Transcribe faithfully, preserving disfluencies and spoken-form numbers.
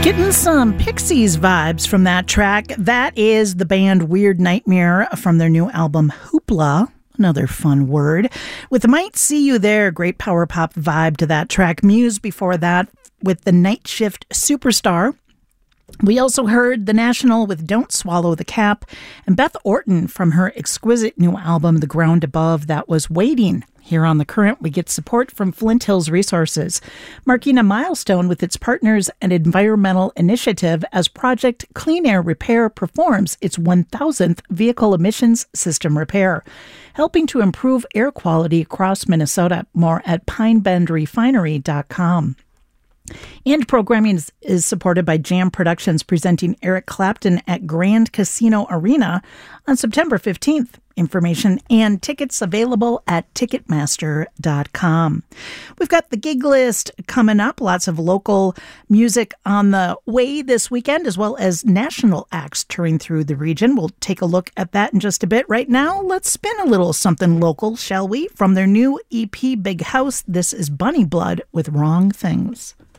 Getting some Pixies vibes from that track. That is the band Weird Nightmare from their new album Hoopla. Another fun word. With Might See You There, great power pop vibe to that track. Muse before that with the Night Shift Superstar. We also heard The National with Don't Swallow the Cap, and Beth Orton from her exquisite new album The Ground Above, that was Waiting. Here on The Current, we get support from Flint Hills Resources, marking a milestone with its partners and environmental initiative as Project Clean Air Repair performs its one thousandth vehicle emissions system repair, helping to improve air quality across Minnesota. More at pine bend refinery dot com. And programming is, is supported by Jam Productions, presenting Eric Clapton at Grand Casino Arena on September fifteenth. Information and tickets available at ticketmaster dot com. We've got the gig list coming up. Lots of local music on the way this weekend, as well as national acts touring through the region. We'll take a look at that in just a bit. Right now, let's spin a little something local, shall we? From their new E P, Big House, this is Bunny Blood with Wrong Things.